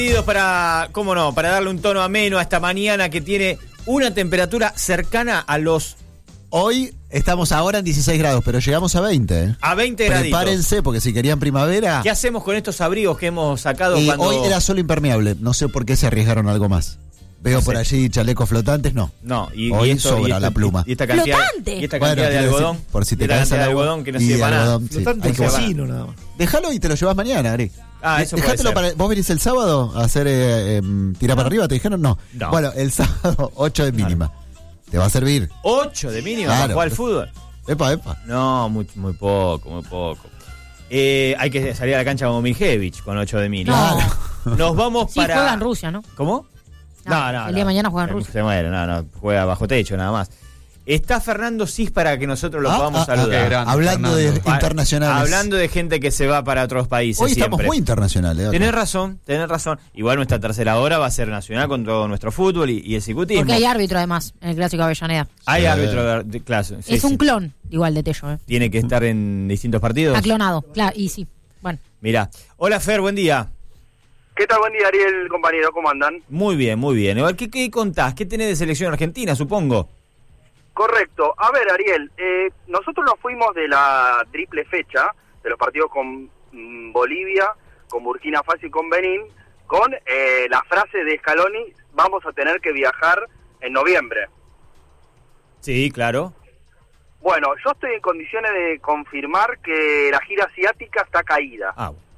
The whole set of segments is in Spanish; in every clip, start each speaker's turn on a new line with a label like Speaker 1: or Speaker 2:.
Speaker 1: Para, cómo no, para darle un tono ameno a esta mañana que tiene una temperatura cercana a los...
Speaker 2: Hoy estamos ahora en 16 grados, pero llegamos a 20.
Speaker 1: A 20 graditos.
Speaker 2: Prepárense, porque si querían primavera...
Speaker 1: ¿Qué hacemos con estos abrigos que hemos sacado cuando...?
Speaker 2: Hoy era solo impermeable, no sé por qué se arriesgaron a algo más. Veo por allí chalecos flotantes, no.
Speaker 1: No,
Speaker 2: hoy sobra la pluma.
Speaker 1: Y esta cantidad,
Speaker 3: ¡Flotante!
Speaker 1: Y esta cantidad de algodón.
Speaker 2: Decir, por si te
Speaker 1: esta
Speaker 2: caes
Speaker 1: cantidad
Speaker 2: al
Speaker 1: de
Speaker 2: agua,
Speaker 1: algodón que no sirve para nada.
Speaker 4: Flotante
Speaker 2: hay que
Speaker 4: casino nada más.
Speaker 2: Déjalo y te lo llevas mañana, Ari.
Speaker 1: Eso puede
Speaker 2: Dejátelo
Speaker 1: ser.
Speaker 2: para... ¿Vos venís el sábado a hacer tirar para arriba? ¿Te dijeron? No. Bueno, el sábado 8 de mínima. Te va a servir.
Speaker 1: 8 de mínima
Speaker 2: Claro.
Speaker 1: para jugar al fútbol.
Speaker 2: Epa.
Speaker 1: No, muy poco. Hay que salir a la cancha como Mijevich con 8 de mínima.
Speaker 3: No.
Speaker 1: Nos vamos
Speaker 3: Sí,
Speaker 1: para...
Speaker 3: juega en Rusia, ¿no?
Speaker 1: ¿Cómo? No.
Speaker 3: El día de mañana juega en Rusia.
Speaker 1: Se muere, no, juega bajo techo nada más. Está Fernando Sis para que nosotros lo podamos saludar.
Speaker 2: Grande, hablando
Speaker 4: Fernando.
Speaker 2: de internacionales.
Speaker 1: Hablando de gente que se va para otros países.
Speaker 2: Hoy
Speaker 1: siempre.
Speaker 2: estamos muy internacionales.
Speaker 1: Tenés razón. Igual nuestra tercera hora va a ser nacional con todo nuestro fútbol y el ciclismo.
Speaker 3: Porque hay árbitro además en el Clásico Avellaneda.
Speaker 1: Hay árbitro de clase.
Speaker 3: Es un clon igual de Tello.
Speaker 1: Tiene que estar en distintos partidos.
Speaker 3: Está clonado, claro, y sí. Bueno.
Speaker 1: Mirá. Hola Fer, buen día.
Speaker 5: ¿Qué tal? Buen día, Ariel, compañero. ¿Cómo andan?
Speaker 1: Muy bien. Igual, ¿qué contás? ¿Qué tenés de selección argentina, supongo?
Speaker 5: Correcto. A ver, Ariel, nosotros nos fuimos de la triple fecha, de los partidos con Bolivia, con Burkina Faso y con Benín, con la frase de Scaloni: vamos a tener que viajar en noviembre.
Speaker 1: Sí, claro.
Speaker 5: Bueno, yo estoy en condiciones de confirmar que la gira asiática está caída.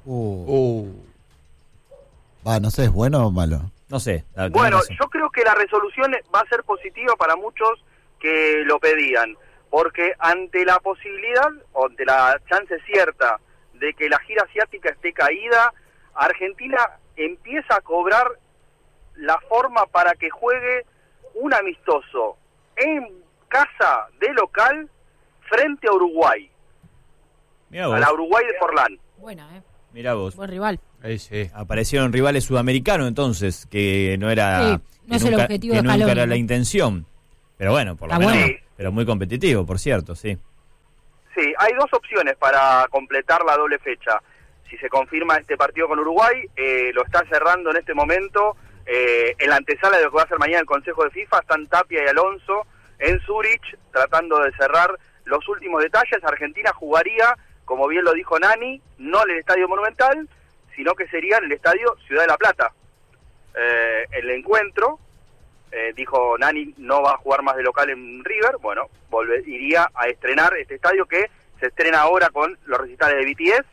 Speaker 2: No sé, ¿es bueno o malo?
Speaker 1: No sé.
Speaker 5: Bueno, yo creo que la resolución va a ser positiva para muchos que lo pedían, porque ante la posibilidad, o ante la chance cierta de que la gira asiática esté caída, Argentina empieza a cobrar la forma para que juegue un amistoso en casa de local frente a Uruguay,
Speaker 1: Mirá
Speaker 5: a la Uruguay de Forlán.
Speaker 3: Buena,
Speaker 1: Mirá vos.
Speaker 3: Buen rival.
Speaker 1: Sí. Aparecieron rivales sudamericanos entonces, que no era...
Speaker 3: Sí, no es el objetivo de
Speaker 1: nunca
Speaker 3: Scaloni,
Speaker 1: era la
Speaker 3: ¿no?
Speaker 1: intención. Pero bueno, por lo
Speaker 3: Está
Speaker 1: menos.
Speaker 3: bueno.
Speaker 1: Pero muy competitivo, por cierto, sí.
Speaker 5: Sí, hay dos opciones para completar la doble fecha. Si se confirma este partido con Uruguay, lo está cerrando en este momento, en la antesala de lo que va a hacer mañana el Consejo de FIFA, están Tapia y Alonso en Zurich tratando de cerrar los últimos detalles. Argentina jugaría, como bien lo dijo Nani, no en el Estadio Monumental, sino que sería en el Estadio Ciudad de la Plata. El encuentro, dijo Nani, no va a jugar más de local en River. Bueno, iría a estrenar este estadio que se estrena ahora con los recitales de BTS.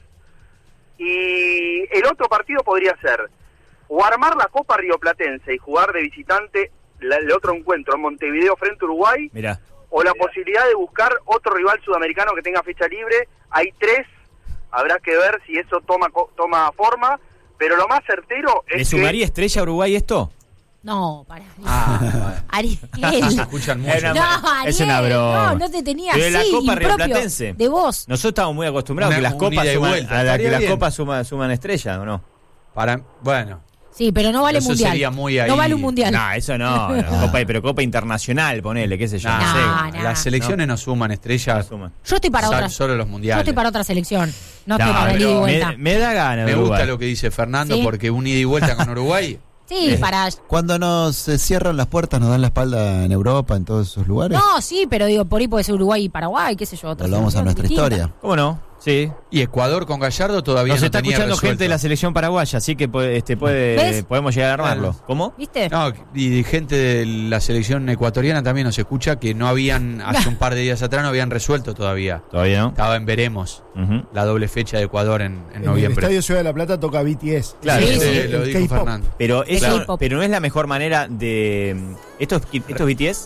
Speaker 5: Y el otro partido podría ser o armar la Copa Rioplatense y jugar de visitante el otro encuentro en Montevideo frente a Uruguay.
Speaker 1: Mirá.
Speaker 5: O la posibilidad de buscar otro rival sudamericano que tenga fecha libre. Hay 3, habrá que ver si eso toma forma, pero lo más certero es
Speaker 1: ¿Le sumaría Estrella a Uruguay esto?
Speaker 3: No, para.
Speaker 4: Bueno.
Speaker 3: Ariel.
Speaker 4: Se escuchan mucho.
Speaker 1: Es
Speaker 3: No, Ariel.
Speaker 1: Es una broma.
Speaker 3: No te tenía
Speaker 1: Pero
Speaker 3: así,
Speaker 1: la Copa
Speaker 3: impropio
Speaker 1: Rioplatense.
Speaker 3: de vos.
Speaker 1: Nosotros estamos muy acostumbrados
Speaker 4: Una-
Speaker 1: que las
Speaker 4: un
Speaker 1: copas
Speaker 4: ida y
Speaker 1: suman,
Speaker 4: vuelta.
Speaker 1: a la que
Speaker 4: Estaría
Speaker 1: las
Speaker 4: bien.
Speaker 1: copas suman estrellas, ¿o no?
Speaker 4: Bueno,
Speaker 3: Sí, pero no vale
Speaker 4: Eso
Speaker 3: mundial.
Speaker 4: sería muy ahí.
Speaker 3: No vale un mundial.
Speaker 1: No, eso no. pero Copa internacional, ponele, qué sé yo.
Speaker 4: nah,
Speaker 1: No sé.
Speaker 3: No.
Speaker 4: las selecciones no suman estrellas,
Speaker 1: Suman.
Speaker 3: Yo estoy para otra.
Speaker 4: solo los
Speaker 3: Yo
Speaker 4: mundiales.
Speaker 3: estoy para otra selección. No estoy
Speaker 1: No,
Speaker 3: para el ida y
Speaker 4: pero
Speaker 3: vuelta.
Speaker 1: me da ganas.
Speaker 4: Me
Speaker 1: de
Speaker 4: gusta
Speaker 1: Uruguay.
Speaker 4: lo que dice Fernando,
Speaker 3: Sí.
Speaker 4: porque un ida y vuelta con Uruguay.
Speaker 3: Sí, para.
Speaker 2: Cuando nos cierran las puertas, nos dan la espalda en Europa, en todos esos lugares.
Speaker 3: No, sí, pero digo, por ahí puede ser Uruguay y Paraguay, qué sé yo. otra
Speaker 2: Volvamos a
Speaker 3: selección
Speaker 2: nuestra
Speaker 3: distinta.
Speaker 2: historia.
Speaker 1: ¿Cómo no? Sí.
Speaker 4: Y Ecuador con Gallardo todavía
Speaker 1: Nos
Speaker 4: no
Speaker 1: está
Speaker 4: tenía
Speaker 1: escuchando
Speaker 4: resuelto.
Speaker 1: gente de la selección paraguaya, así que
Speaker 3: ¿Ves?
Speaker 1: podemos llegar a armarlo.
Speaker 4: Bueno.
Speaker 1: ¿Cómo?
Speaker 3: ¿Viste?
Speaker 4: No, y gente de la selección ecuatoriana también nos escucha que no habían, hace un par de días atrás no habían resuelto todavía.
Speaker 1: Todavía no.
Speaker 4: Estaba en veremos
Speaker 1: Ujú.
Speaker 4: la doble fecha de Ecuador en
Speaker 6: En el
Speaker 4: noviembre.
Speaker 6: Estadio Ciudad de la Plata toca BTS.
Speaker 1: Claro.
Speaker 3: Sí, sí.
Speaker 4: Lo
Speaker 6: El
Speaker 4: dijo
Speaker 6: K-pop.
Speaker 4: Fernando.
Speaker 1: Pero eso,
Speaker 3: K-pop.
Speaker 1: pero no es la mejor manera de estos BTS.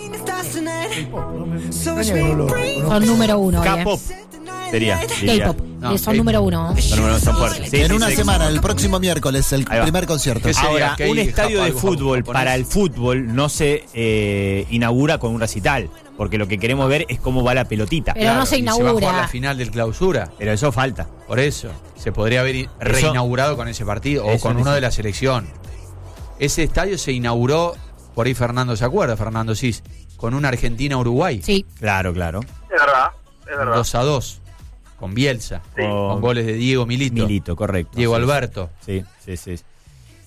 Speaker 6: Extraña que no lo conozco.
Speaker 3: Son número uno.
Speaker 1: K-pop sería. diría.
Speaker 3: K-pop.
Speaker 4: No,
Speaker 3: Son
Speaker 4: K-pop.
Speaker 3: número uno.
Speaker 1: Son fuertes. Sí,
Speaker 2: En
Speaker 1: sí,
Speaker 2: una
Speaker 1: sí.
Speaker 2: semana, el próximo miércoles, el
Speaker 1: Ahí va.
Speaker 2: primer concierto.
Speaker 4: ¿Qué sería?
Speaker 1: Ahora,
Speaker 4: que hay
Speaker 1: un estadio de
Speaker 4: algo
Speaker 1: fútbol
Speaker 4: japonés.
Speaker 1: para el fútbol no se inaugura con un recital, porque lo que queremos ver es cómo va la pelotita.
Speaker 3: Pero no se
Speaker 4: y va a jugar
Speaker 3: inaugura.
Speaker 4: la final del clausura.
Speaker 1: Pero eso falta.
Speaker 4: Por eso, se podría haber reinaugurado con ese partido o
Speaker 1: Eso
Speaker 4: con uno
Speaker 1: necesita.
Speaker 4: de la selección. Ese estadio se inauguró, por ahí Fernando se acuerda, Fernando Cis, con una Argentina-Uruguay.
Speaker 3: Sí.
Speaker 1: Claro.
Speaker 5: Es verdad, es verdad.
Speaker 4: 2-2, con Bielsa,
Speaker 5: Sí.
Speaker 4: con goles de Diego Milito,
Speaker 1: Milito, correcto.
Speaker 4: Diego
Speaker 1: Sí,
Speaker 4: Alberto.
Speaker 1: Sí.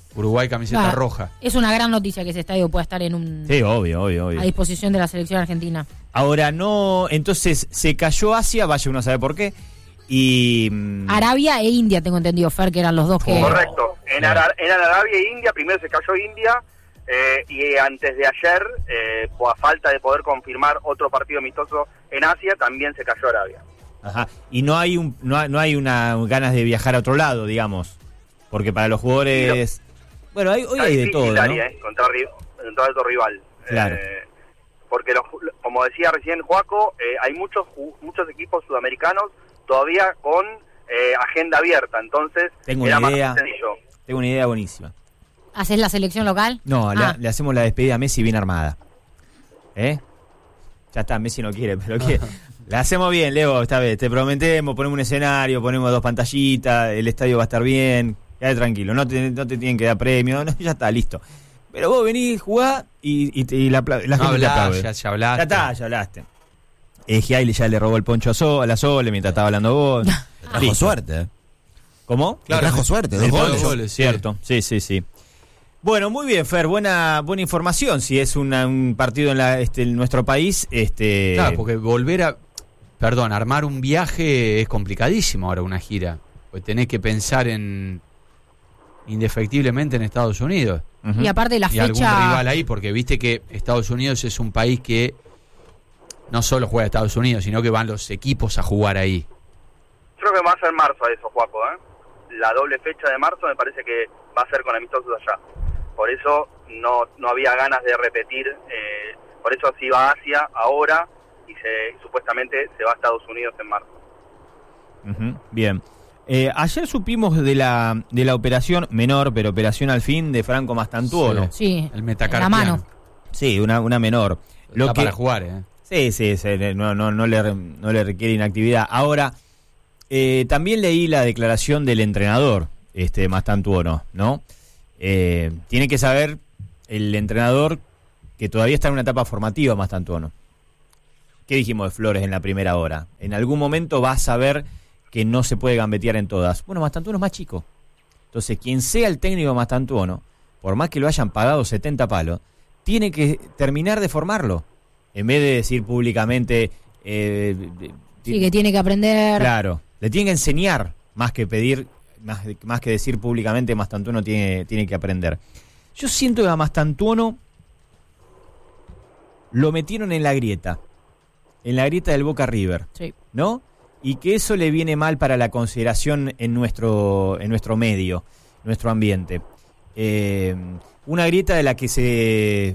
Speaker 4: Uruguay camiseta roja.
Speaker 3: Es una gran noticia que ese estadio pueda estar en un...
Speaker 1: Sí, obvio.
Speaker 3: a disposición de la selección argentina.
Speaker 1: Ahora no, entonces se cayó Asia, vaya uno a saber por qué, y...
Speaker 3: Arabia e India, tengo entendido, Fer, que eran los dos que...
Speaker 5: Correcto, eran Arabia e India, primero se cayó India, y antes de ayer, a falta de poder confirmar otro partido amistoso en Asia, también se cayó Arabia.
Speaker 1: Ajá, y no hay una ganas de viajar a otro lado, digamos, porque para los jugadores... Bueno, hoy hay de todo, ¿no?
Speaker 5: Contra otro rival.
Speaker 1: Claro.
Speaker 5: Porque, como decía recién Joaco, hay muchos equipos sudamericanos todavía con agenda abierta, entonces
Speaker 1: tengo una idea buenísima.
Speaker 3: ¿Haces la selección local?
Speaker 1: No, le hacemos la despedida a Messi bien armada. Ya está, Messi no quiere, pero quiere. La hacemos bien, Leo, esta vez. Te prometemos, ponemos un escenario, ponemos 2 pantallitas, el estadio va a estar bien. Quédate tranquilo, no te tienen que dar premio, no, ya está, listo. Pero vos venís, jugás y la gente te aplaude.
Speaker 4: Ya hablaste.
Speaker 1: Ya hablaste. Giaile ya le robó el poncho a la Sole mientras estaba hablando vos.
Speaker 2: Trajo suerte.
Speaker 1: ¿Cómo?
Speaker 2: Claro, trajo suerte, 2 goles.
Speaker 1: Cierto, sí. Bueno, muy bien, Fer, buena información. Si es un partido en nuestro país,
Speaker 4: Claro, porque armar un viaje es complicadísimo ahora, una gira. Pues tenés que pensar indefectiblemente en Estados Unidos.
Speaker 3: Y aparte de la fecha...
Speaker 4: algún rival ahí, porque viste que Estados Unidos es un país que no solo juega Estados Unidos, sino que van los equipos a jugar ahí.
Speaker 5: Creo que va a ser marzo eso, Juaco, La doble fecha de marzo me parece que va a ser con amistosos allá. Por eso no había ganas de repetir, por eso se iba a Asia ahora y supuestamente se va a Estados Unidos en marzo.
Speaker 1: Bien. Ayer supimos de la operación menor, pero operación al fin, de Franco Mastantuono.
Speaker 3: Sí,
Speaker 4: el metacarpiano.
Speaker 3: La mano.
Speaker 1: Sí, una menor.
Speaker 4: Está para jugar,
Speaker 1: Sí, no le requiere inactividad. Ahora, también leí la declaración del entrenador, Mastantuono, ¿no? Tiene que saber el entrenador que todavía está en una etapa formativa, Mastantuono. ¿Qué dijimos de Flores en la primera hora? En algún momento va a saber que no se puede gambetear en todas. Bueno, Mastantuono es más chico. Entonces, quien sea el técnico de Mastantuono, por más que lo hayan pagado 70 palos, tiene que terminar de formarlo. En vez de decir públicamente...
Speaker 3: sí, que tiene que aprender.
Speaker 1: Claro, le tiene que enseñar, más que pedir, más que decir públicamente, Mastantuono tiene que aprender. Yo siento que a Mastantuono lo metieron en la grieta del Boca River,
Speaker 3: sí,
Speaker 1: ¿no? Y que eso le viene mal para la consideración en nuestro medio, nuestro ambiente. Una grieta de la que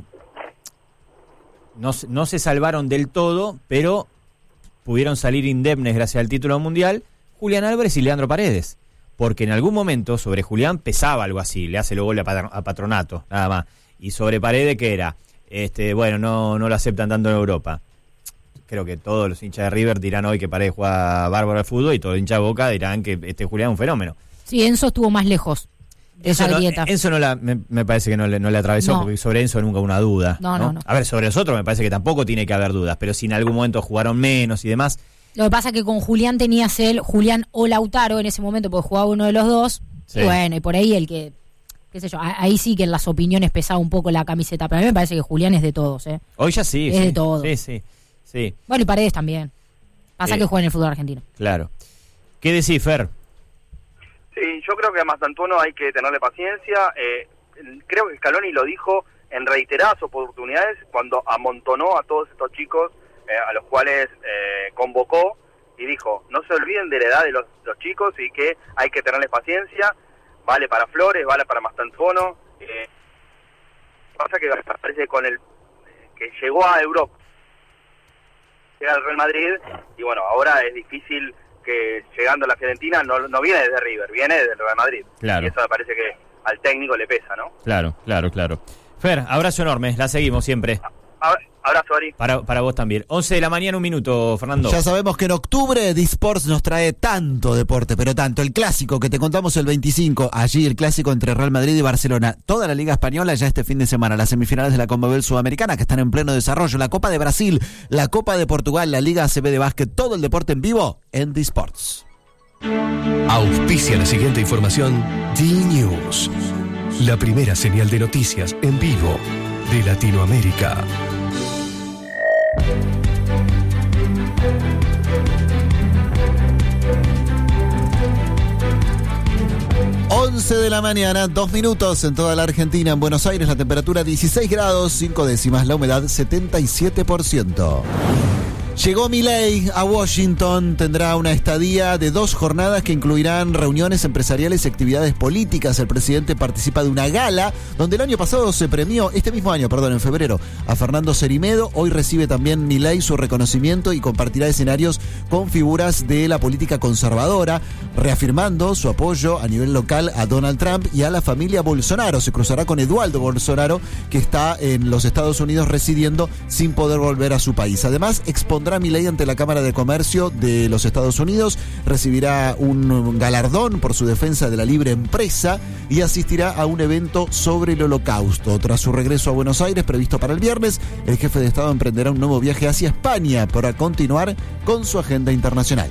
Speaker 1: no se salvaron del todo, pero pudieron salir indemnes gracias al título mundial Julián Álvarez y Leandro Paredes. Porque en algún momento sobre Julián pesaba algo así, le hace los goles a Patronato, nada más. Y sobre Paredes, ¿qué era? No lo aceptan tanto en Europa. Creo que todos los hinchas de River dirán hoy que Paredes juega bárbaro al fútbol y todos los hinchas de Boca dirán que Julián es un fenómeno.
Speaker 3: Sí, Enzo estuvo más lejos de esa grieta.
Speaker 1: Enzo me parece que no le atravesó, porque sobre Enzo nunca hubo una duda.
Speaker 3: No.
Speaker 1: A ver, sobre nosotros me parece que tampoco tiene que haber dudas, pero si en algún momento jugaron menos y demás...
Speaker 3: Lo que pasa es que con Julián tenías Julián o Lautaro en ese momento, porque jugaba uno de los dos. Sí. Y bueno, y por ahí el que... qué sé yo, ahí sí que en las opiniones pesaba un poco la camiseta, pero a mí me parece que Julián es de todos,
Speaker 1: Hoy ya sí.
Speaker 3: Es de todos.
Speaker 1: Sí.
Speaker 3: Bueno, y Paredes también. Pasa que juega en el fútbol argentino.
Speaker 1: Claro. ¿Qué decís, Fer?
Speaker 5: Sí, yo creo que a Mastantuono hay que tenerle paciencia. Creo que Scaloni lo dijo en reiteradas oportunidades cuando amontonó a todos estos chicos a los cuales convocó y dijo, no se olviden de la edad de los chicos y que hay que tenerles paciencia. Vale para Flores, vale para Mastantuono. Pasa que parece con el que llegó a Europa, llega al Real Madrid, y bueno, ahora es difícil que llegando a la Fiorentina no viene desde River, viene desde el Real Madrid.
Speaker 1: Claro.
Speaker 5: Y eso me parece que al técnico le pesa, ¿no?
Speaker 1: Claro. Fer, abrazo enorme, la seguimos siempre.
Speaker 5: Abrazo, Ari.
Speaker 1: Para vos también. 11 de la mañana, 1 minuto, Fernando.
Speaker 2: Ya sabemos que en octubre Disports nos trae tanto deporte, pero tanto. El clásico que te contamos el 25, allí el clásico entre Real Madrid y Barcelona. Toda la Liga Española ya este fin de semana. Las semifinales de la Conmebol Sudamericana que están en pleno desarrollo. La Copa de Brasil, la Copa de Portugal, la Liga ACB de básquet. Todo el deporte en vivo en Disports.
Speaker 7: Auspicia la siguiente información D-News. La primera señal de noticias en vivo de Latinoamérica.
Speaker 2: De la mañana, 2 minutos en toda la Argentina. En Buenos Aires la temperatura 16 grados, 5 décimas, la humedad 77%. Llegó Milei a Washington, tendrá una estadía de 2 jornadas que incluirán reuniones empresariales y actividades políticas. El presidente participa de una gala donde el año pasado se premió, en febrero, a Fernando Cermeño. Hoy recibe también Milei su reconocimiento y compartirá escenarios con figuras de la política conservadora, reafirmando su apoyo a nivel local a Donald Trump y a la familia Bolsonaro. Se cruzará con Eduardo Bolsonaro, que está en los Estados Unidos residiendo sin poder volver a su país. Además, expondrá Milei ante la Cámara de Comercio de los Estados Unidos, recibirá un galardón por su defensa de la libre empresa y asistirá a un evento sobre el Holocausto. Tras su regreso a Buenos Aires, previsto para el viernes, el jefe de Estado emprenderá un nuevo viaje hacia España para continuar con su agenda internacional.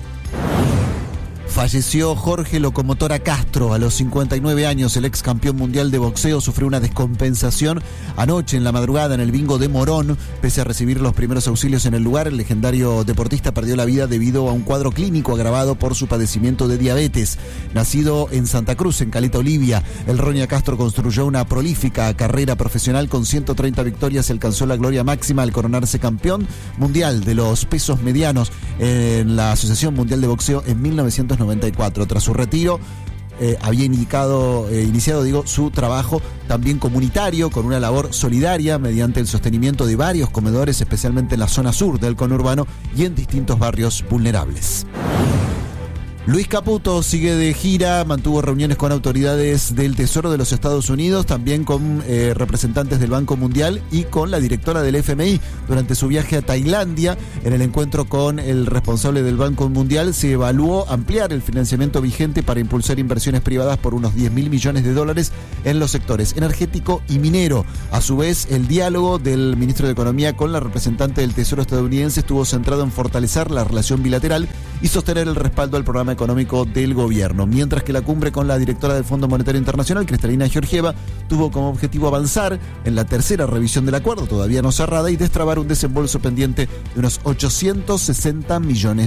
Speaker 2: Falleció Jorge Locomotora Castro a los 59 años. El ex campeón mundial de boxeo sufrió una descompensación anoche en la madrugada en el bingo de Morón. Pese a recibir los primeros auxilios en el lugar, el legendario deportista perdió la vida debido a un cuadro clínico agravado por su padecimiento de diabetes. Nacido en Santa Cruz, en Caleta Olivia, el Roña Castro construyó una prolífica carrera profesional. Con 130 victorias alcanzó la gloria máxima al coronarse campeón mundial de los pesos medianos en la Asociación Mundial de Boxeo en 1994. Tras su retiro, había iniciado su trabajo también comunitario con una labor solidaria mediante el sostenimiento de varios comedores, especialmente en la zona sur del conurbano y en distintos barrios vulnerables. Luis Caputo sigue de gira, mantuvo reuniones con autoridades del Tesoro de los Estados Unidos, también con representantes del Banco Mundial y con la directora del FMI. Durante su viaje a Tailandia, en el encuentro con el responsable del Banco Mundial, se evaluó ampliar el financiamiento vigente para impulsar inversiones privadas por unos $10.000 millones en los sectores energético y minero. A su vez, el diálogo del ministro de Economía con la representante del Tesoro estadounidense estuvo centrado en fortalecer la relación bilateral y sostener el respaldo al programa económico del gobierno, mientras que la cumbre con la directora del Fondo Monetario Internacional, Kristalina Georgieva, tuvo como objetivo avanzar en la tercera revisión del acuerdo, todavía no cerrada, y destrabar un desembolso pendiente de unos $860 millones.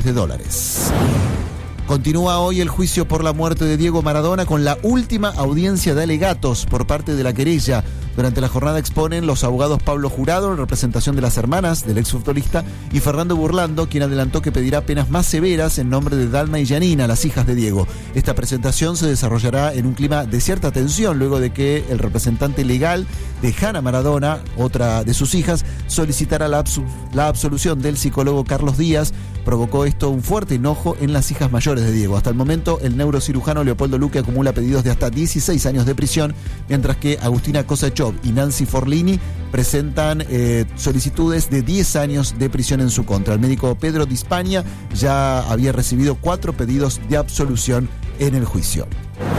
Speaker 2: Continúa hoy el juicio por la muerte de Diego Maradona con la última audiencia de alegatos por parte de la querella. Durante la jornada exponen los abogados Pablo Jurado, en representación de las hermanas del exfutbolista, y Fernando Burlando, quien adelantó que pedirá penas más severas en nombre de Dalma y Janina, las hijas de Diego. Esta presentación se desarrollará en un clima de cierta tensión luego de que el representante legal de Hanna Maradona, otra de sus hijas, solicitara la absolución del psicólogo Carlos Díaz. Provocó esto un fuerte enojo en las hijas mayores de Diego. Hasta el momento, el neurocirujano Leopoldo Luque acumula pedidos de hasta 16 años de prisión, mientras que Agustina Cosachov y Nancy Forlini presentan solicitudes de 10 años de prisión en su contra. El médico Pedro Di Spagna ya había recibido 4 pedidos de absolución en el juicio.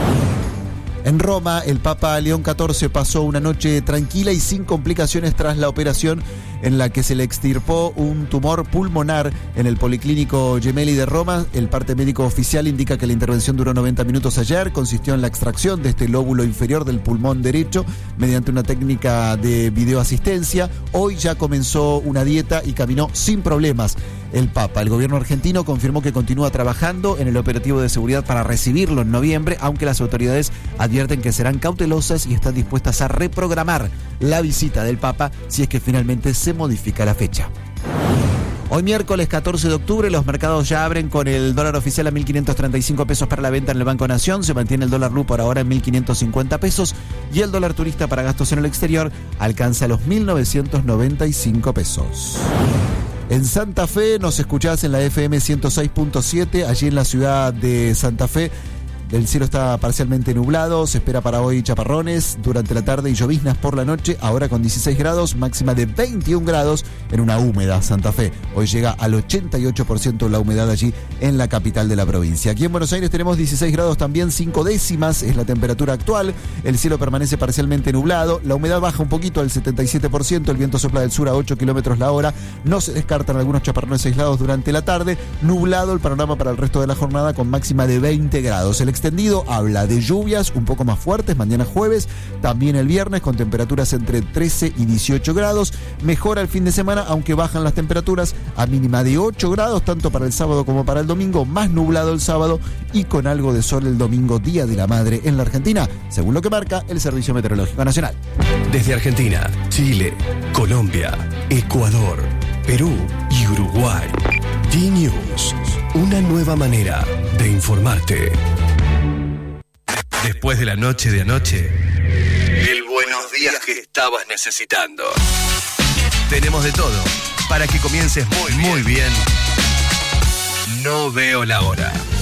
Speaker 2: En Roma, el Papa León XIV pasó una noche tranquila y sin complicaciones tras la operación en la que se le extirpó un tumor pulmonar en el Policlínico Gemelli de Roma. El parte médico oficial indica que la intervención duró 90 minutos ayer. Consistió en la extracción de este lóbulo inferior del pulmón derecho mediante una técnica de videoasistencia. Hoy ya comenzó una dieta y caminó sin problemas el Papa. El gobierno argentino confirmó que continúa trabajando en el operativo de seguridad para recibirlo en noviembre, aunque las autoridades advierten que serán cautelosas y están dispuestas a reprogramar la visita del Papa si es que finalmente se modifica la fecha. Hoy miércoles 14 de octubre los mercados ya abren con el dólar oficial a 1.535 pesos para la venta en el Banco Nación. Se mantiene el dólar blue por ahora en 1.550 pesos y el dólar turista para gastos en el exterior alcanza los 1.995 pesos. En Santa Fe nos escuchás en la FM 106.7, allí en la ciudad de Santa Fe. El cielo está parcialmente nublado, se espera para hoy chaparrones durante la tarde y lloviznas por la noche, ahora con 16 grados, máxima de 21 grados en una húmeda Santa Fe. Hoy llega al 88% la humedad allí en la capital de la provincia. Aquí en Buenos Aires tenemos 16 grados también, 5 décimas es la temperatura actual, el cielo permanece parcialmente nublado, la humedad baja un poquito al 77%, el viento sopla del sur a 8 kilómetros la hora, no se descartan algunos chaparrones aislados durante la tarde, nublado el panorama para el resto de la jornada con máxima de 20 grados. El extendido habla de lluvias un poco más fuertes mañana jueves, también el viernes con temperaturas entre 13 y 18 grados. Mejora el fin de semana, aunque bajan las temperaturas a mínima de 8 grados, tanto para el sábado como para el domingo, más nublado el sábado y con algo de sol el domingo, Día de la Madre en la Argentina, según lo que marca el Servicio Meteorológico Nacional.
Speaker 7: Desde Argentina, Chile, Colombia, Ecuador, Perú y Uruguay. D-News, una nueva manera de informarte. Después de la noche de anoche, el buenos días que estabas necesitando. Tenemos de todo para que comiences muy bien. No veo la hora.